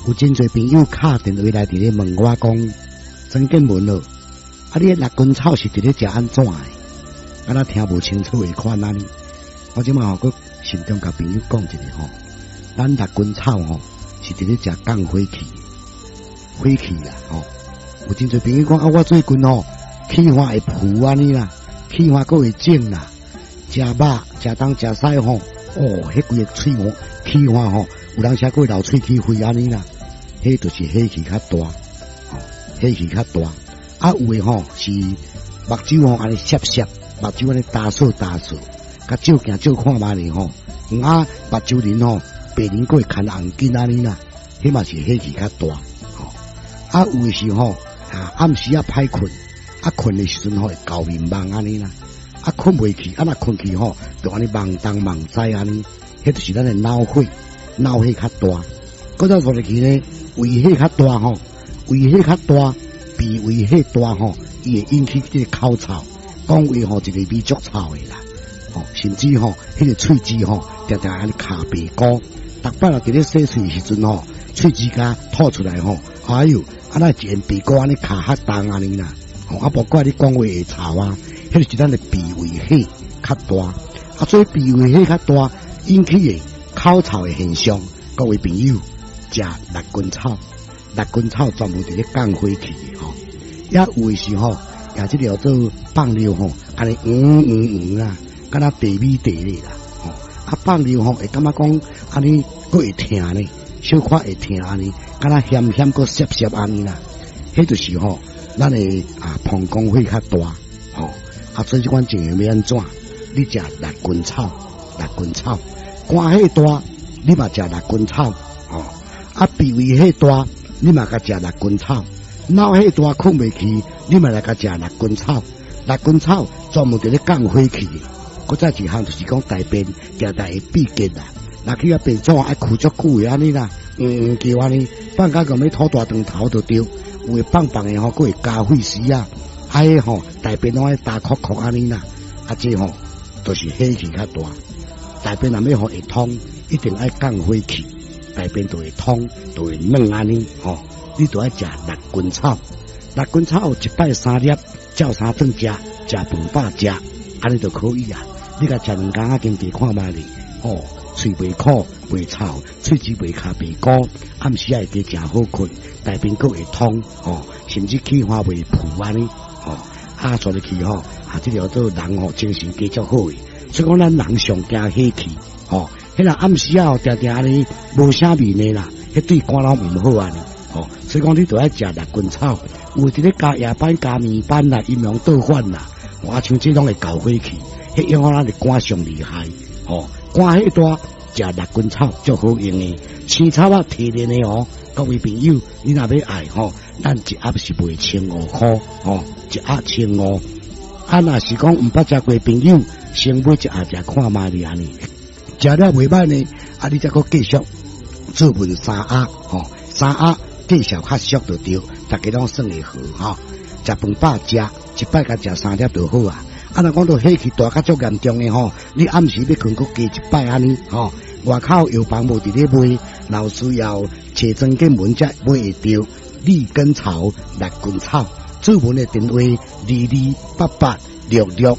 有真侪朋友敲电话来伫咧问我讲，曾建文咯，你六根草是伫咧食安怎的？我听无清楚的款啊哩。我即马佮心中甲朋友讲一下咱六根草是伫咧食降火气，火气啦有真侪朋友讲我最近气化会浮安尼啦，气化佫会肿啦，食肉食东食西迄规个喙气化有人写过流喙齿灰安尼啦，迄就是火气较大，火气较大。有的是目睭安尼涩涩，目睭安尼打扫，甲照镜照看嘛哩目睭鳞白鳞佫会牵红筋安尼啦，迄嘛是火气较大。有的是暗时歹困，困的时阵会搞面梦安尼啦，困袂去，若困去就安尼梦东梦西安尼，迄就是咱的脑火较大。搁再说落去呢，胃火较大胃火较大，脾胃火大伊会引起这个口臭，讲话一个味足臭的啦，甚至迄个喙齿常常安尼卡白膏，逐摆若伫咧洗喙时阵喙齿甲吐出来哎哟，那一沿鼻膏安尼卡较重安尼啦，包括你讲话会臭啊，迄就是咱的脾胃火较大，所以脾胃火较大引起的口臭的现象，各位朋友食六根草专门伫咧降火气的也有的是也即条做放尿安尼啦，敢若地米地咧啦，放尿会感觉讲安尼佫会疼呢，小可会疼安尼，敢若咸佫涩涩安尼啦，迄就是咱的膀胱火较大所以即款情形要安怎？你食六根草，肝火大，你嘛食六根草脾胃火大，你嘛甲食六根草，脑火大困袂去，你嘛来甲食六根草。六根草专门伫咧降火气的。搁再一项就是讲大便常常会闭结啦，若去便所爱哭足久的安尼啦，叫安尼，放假咁要吐大肠头就对，有会棒的佫会加血丝啊，大便拢爱大壳壳安尼啦，这就是火气较大。大便若要会通，一定爱降火气，大便就会通，就会软安尼你就爱食六根草。六根草一摆3粒，照3顿食，食饭饱食，安尼就可以啊。你甲食2工经济看卖哩，喙袂苦袂臭，喙齿袂卡白膏，暗时会加食好困，大便佫会通甚至气化袂浮安尼说入去这条做人精神加足好诶。所以讲咱人上惊火气迄个暗时常常安尼无啥面的啦，迄对肝脑毋好安尼所以讲你就爱食六根草，有伫咧加夜班加面班啦，阴阳倒反啦，像这种会搞火气，迄影响咱的肝上厉害肝火大食六根草足好用的，青草提炼的各位朋友，你若要爱咱一盒是卖15块一盒15。若是讲毋捌食过朋友，先买一盒食看卖哩安尼，食了袂歹呢，你再佫继续做文3盒3盒计数较俗就对，大家拢算会好食饭饱食，一摆甲食3粒就好啊。若讲到火气大较足严重的你暗时要困佫加一摆安尼外口药房无伫咧卖，若需要找曾建文才买会到利根草、六根草。主文的电话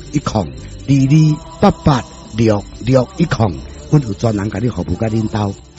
22886610，22886610，阮有专人甲你服务甲领导。